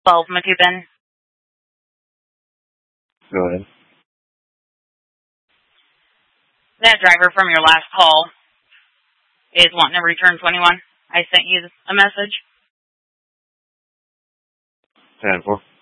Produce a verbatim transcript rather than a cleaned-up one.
twelve Matubin. Go ahead. That driver from your last call is wanting to return twenty-one. I sent you a message. ten four.